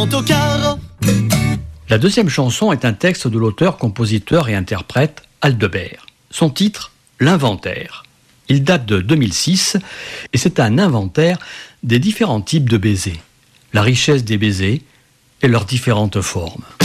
autocar. La deuxième chanson est un texte de l'auteur, compositeur et interprète Aldebert. Son titre, L'Inventaire. Il date de 2006 et c'est un inventaire des différents types de baisers, la richesse des baisers et leurs différentes formes.